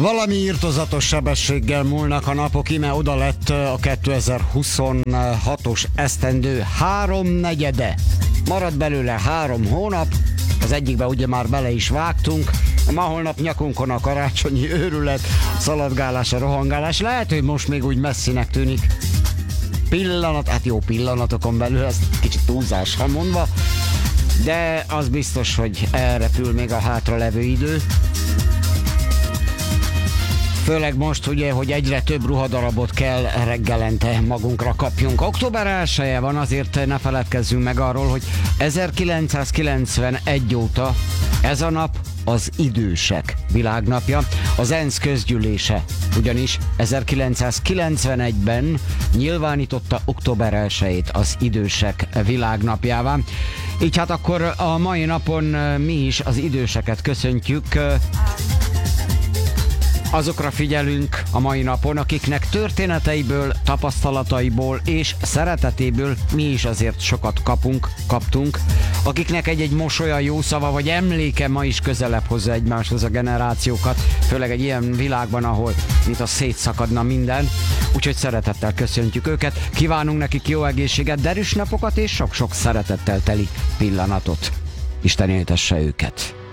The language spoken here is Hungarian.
Valami irtozatos sebességgel múlnak a napok, ime oda lett a 2026-os esztendő 3/4. Marad belőle 3 hónap, az egyikbe ugye már bele is vágtunk, ma holnap nyakunkon a karácsonyi őrület, a szaladgálás, a rohangálás, lehet, hogy most még úgy messzinek tűnik. Hát jó pillanatokon belül, ez kicsit túlzásra mondva, de az biztos, hogy elrepül még a hátralevő idő. Főleg most ugye, hogy egyre több ruhadarabot kell reggelente magunkra kapjunk. Október 1-e van, azért ne feledkezzünk meg arról, hogy 1991 óta ez a nap az idősek világnapja, az ENSZ közgyűlése ugyanis 1991-ben nyilvánította október 1-ét az idősek világnapjává. Így hát akkor a mai napon mi is az időseket köszöntjük. Azokra figyelünk a mai napon, akiknek történeteiből, tapasztalataiból és szeretetéből mi is azért sokat kaptunk, akiknek egy-egy mosolya, jó szava vagy emléke ma is közelebb hozza egymáshoz a generációkat, főleg egy ilyen világban, ahol mint a szétszakadna minden. Úgyhogy szeretettel köszöntjük őket, kívánunk nekik jó egészséget, derűs napokat és sok-sok szeretettel teli pillanatot. Isten éltesse őket!